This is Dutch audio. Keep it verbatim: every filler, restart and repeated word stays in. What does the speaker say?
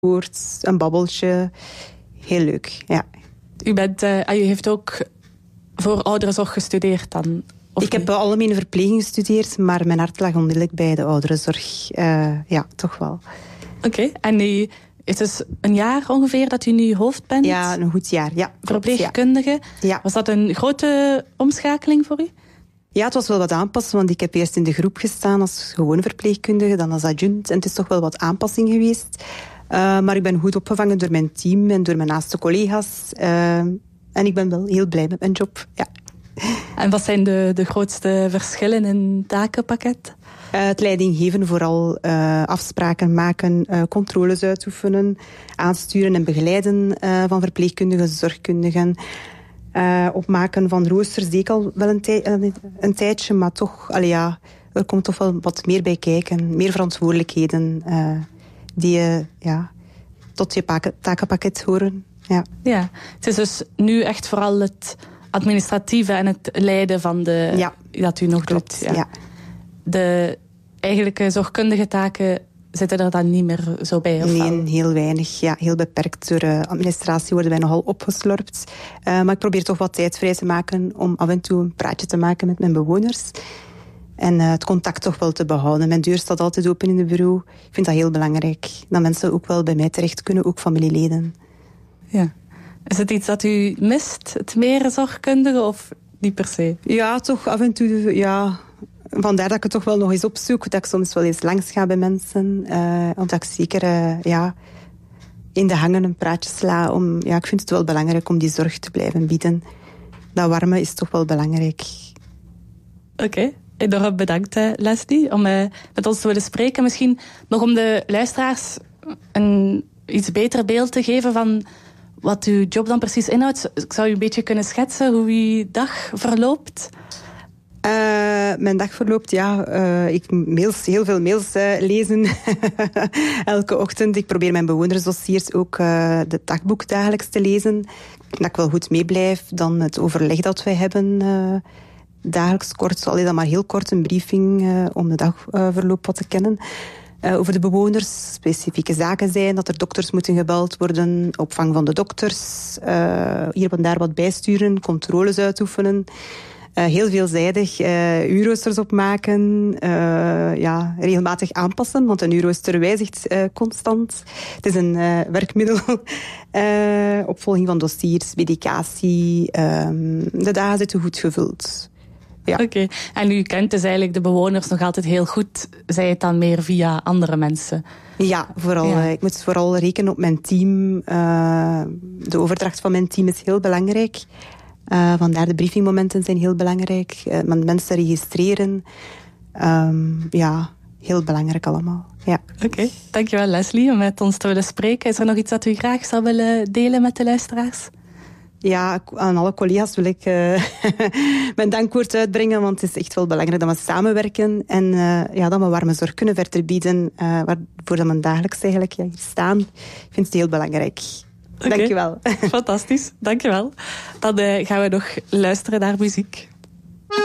woord, een babbeltje. Heel leuk, ja. U, bent, uh, u heeft ook voor ouderenzorg gestudeerd dan? Of ik niet? heb algemene verpleging gestudeerd, maar mijn hart lag onmiddellijk bij de ouderenzorg. Uh, ja, toch wel. Oké, okay. En nu... Het is een jaar ongeveer dat u nu hoofd bent? Ja, een goed jaar. Ja, verpleegkundige. Ja. Was dat een grote omschakeling voor u? Ja, het was wel wat aanpassen, want ik heb eerst in de groep gestaan als gewone verpleegkundige, dan als adjunct. En het is toch wel wat aanpassing geweest. Uh, maar ik ben goed opgevangen door mijn team en door mijn naaste collega's. Uh, en ik ben wel heel blij met mijn job. Ja. En wat zijn de, de grootste verschillen in het takenpakket? Uh, het leidinggeven, vooral uh, afspraken maken, uh, controles uitoefenen, aansturen en begeleiden uh, van verpleegkundigen, zorgkundigen. Uh, opmaken van roosters deed ik al wel een, tij- een, een tijdje, maar toch, allee, ja, er komt toch wel wat meer bij kijken. Meer verantwoordelijkheden uh, die uh, ja, tot je paken, takenpakket horen. Ja. Ja, het is dus nu echt vooral het administratieve en het leiden van de... Ja, dat u nog klopt, doet. Ja. Ja. De eigenlijke zorgkundige taken zitten er dan niet meer zo bij? Of nee, wel? heel weinig. Ja, heel beperkt. Door uh, administratie worden wij nogal opgeslorpt. Uh, maar ik probeer toch wat tijd vrij te maken om af en toe een praatje te maken met mijn bewoners. En uh, het contact toch wel te behouden. Mijn deur staat altijd open in het bureau. Ik vind dat heel belangrijk. Dat mensen ook wel bij mij terecht kunnen, ook familieleden. Ja. Is het iets dat u mist, het meer zorgkundige, of niet per se? Ja, toch af en toe, ja... Vandaar dat ik het toch wel nog eens opzoek. Dat ik soms wel eens langs ga bij mensen. Uh, omdat ik zeker uh, ja, in de hangen een praatje sla. Om, ja, ik vind het wel belangrijk om die zorg te blijven bieden. Dat warme is toch wel belangrijk. Oké. Okay. Enorm bedankt, Leslie, om uh, met ons te willen spreken. Misschien nog om de luisteraars een iets beter beeld te geven van wat uw job dan precies inhoudt. Ik zou u een beetje kunnen schetsen hoe uw dag verloopt? Uh, mijn dag verloopt, ja. Uh, ik mails, heel veel mails uh, lezen elke ochtend. Ik probeer mijn bewonersdossiers ook uh, de dagboek dagelijks te lezen. Dat ik wel goed meeblijf. Dan het overleg dat wij hebben uh, dagelijks kort, allee, dan maar heel kort een briefing uh, om de dagverloop wat te kennen. Uh, over de bewoners, specifieke zaken zijn, dat er dokters moeten gebeld worden, opvang van de dokters, uh, hier en daar wat bijsturen, controles uitoefenen. Uh, heel veelzijdig uh, uurroosters opmaken, uh, ja, regelmatig aanpassen, want een uurrooster wijzigt uh, constant. Het is een uh, werkmiddel. uh, opvolging van dossiers, medicatie. Uh, de dagen zitten goed gevuld. Ja. Oké, okay. En u kent dus eigenlijk de bewoners nog altijd heel goed. Zij het dan meer via andere mensen? Ja, vooral. Ja. Ik moet vooral rekenen op mijn team. Uh, de overdracht van mijn team is heel belangrijk. Uh, vandaar de briefingmomenten zijn heel belangrijk. Uh, mensen registreren. Um, ja, heel belangrijk allemaal. Ja. Oké, okay. Dankjewel Leslie om met ons te willen spreken. Is er nog iets dat u graag zou willen delen met de luisteraars? Ja, aan alle collega's wil ik uh, mijn dankwoord uitbrengen, want het is echt wel belangrijk dat we samenwerken en uh, ja, dat we warme zorg kunnen verder bieden, uh, waarvoor we dagelijks eigenlijk ja, hier staan. Ik vind het heel belangrijk. Okay. Dankjewel. Fantastisch, dankjewel. Dan uh, gaan we nog luisteren naar muziek.